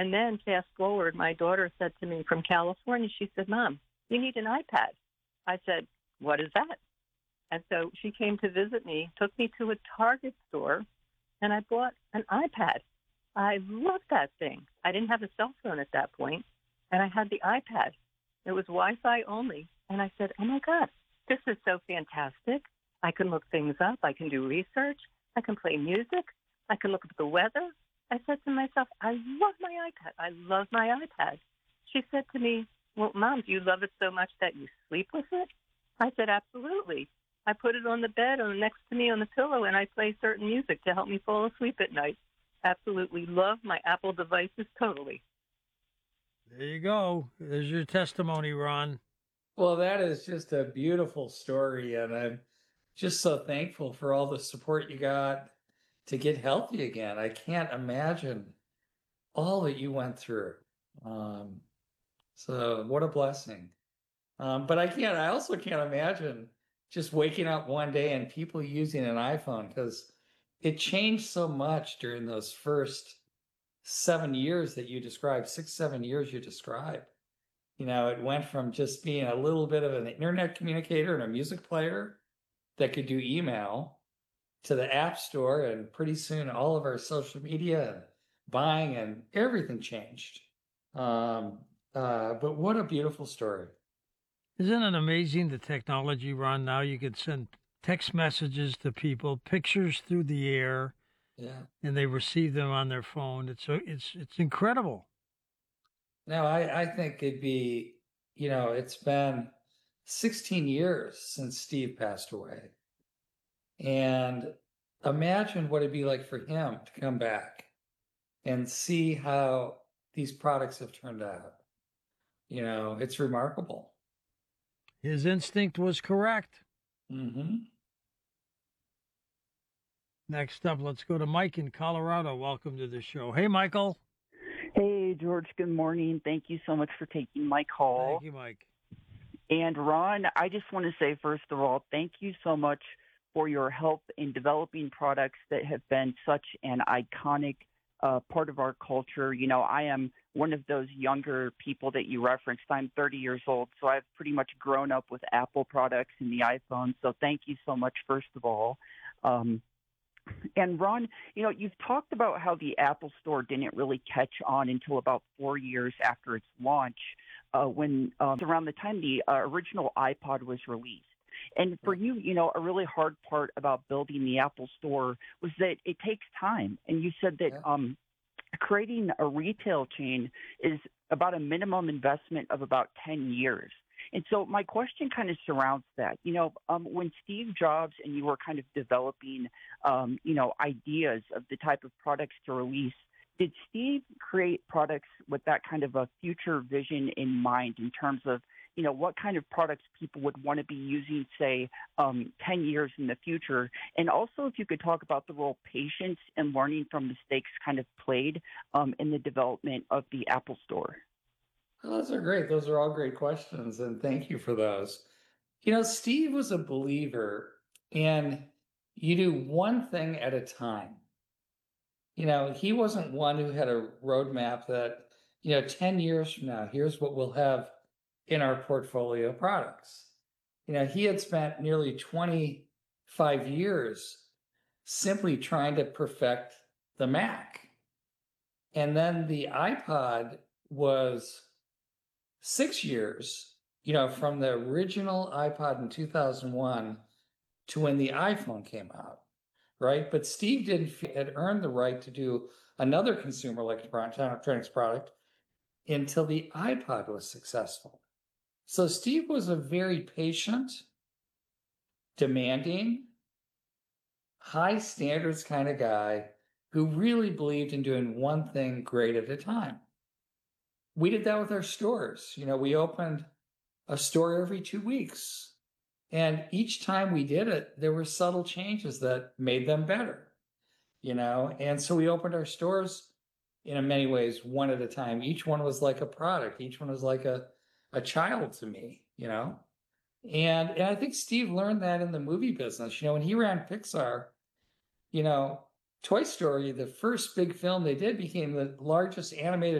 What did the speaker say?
And then fast forward, my daughter said to me from California, she said, Mom, you need an iPad. I said, what is that? And so she came to visit me, took me to a Target store, and I bought an iPad. I loved that thing. I didn't have a cell phone at that point, and I had the iPad. It was Wi-Fi only. And I said, oh, my God, this is so fantastic. I can look things up. I can do research. I can play music. I can look at the weather. I said to myself, I love my iPad. I love my iPad. She said to me, well, Mom, do you love it so much that you sleep with it? I said, absolutely. I put it on the bed or next to me on the pillow, and I play certain music to help me fall asleep at night. Absolutely love my Apple devices totally. There you go. There's your testimony, Ron. Well, that is just a beautiful story, and I'm just so thankful for all the support you got to get healthy again. I can't imagine all that you went through. So what a blessing. But I also can't imagine just waking up one day and people using an iPhone, because it changed so much during those first 7 years that you described, 6, 7 years you described. It went from just being a little bit of an internet communicator and a music player that could do email to the App Store, and pretty soon all of our social media and buying and everything changed. But what a beautiful story. Isn't it amazing, the technology, Ron? Now you can send text messages to people, pictures through the air, Yeah, and they receive them on their phone. It's incredible. now I think it'd be, it's been 16 years since Steve passed away. And imagine what it'd be like for him to come back and see how these products have turned out. It's remarkable. His instinct was correct. Mm-hmm. Next up, let's go to Mike in Colorado. Welcome to the show. Hey, Michael. Hey, George, good morning. Thank you so much for taking my call. Thank you, Mike. And Ron, I just want to say, first of all, thank you so much for your help in developing products that have been such an iconic part of our culture. I am one of those younger people that you referenced. I'm 30 years old, so I've pretty much grown up with Apple products and the iPhone. So thank you so much, first of all. And Ron, you've talked about how the Apple Store didn't really catch on until about 4 years after its launch, when around the time the original iPod was released. And for you, a really hard part about building the Apple Store was that it takes time. And you said that creating a retail chain is about a minimum investment of about 10 years. And so my question kind of surrounds that. When Steve Jobs and you were kind of developing, ideas of the type of products to release, did Steve create products with that kind of a future vision in mind in terms of, what kind of products people would want to be using, say, 10 years in the future? And also, if you could talk about the role patience and learning from mistakes kind of played in the development of the Apple Store. Oh, those are great. Those are all great questions, and thank you for those. Steve was a believer in you do one thing at a time. He wasn't one who had a roadmap that, 10 years from now, here's what we'll have in our portfolio of products. He had spent nearly 25 years simply trying to perfect the Mac. And then the iPod was 6 years, from the original iPod in 2001 to when the iPhone came out, right? But Steve had earned the right to do another consumer electronics product until the iPod was successful. So Steve was a very patient, demanding, high standards kind of guy who really believed in doing one thing great at a time. We did that with our stores. We opened a store every 2 weeks. And each time we did it, there were subtle changes that made them better, And so we opened our stores in many ways one at a time. Each one was like a product. Each one was like a child to me, And I think Steve learned that in the movie business. When he ran Pixar, Toy Story, the first big film they did, became the largest animated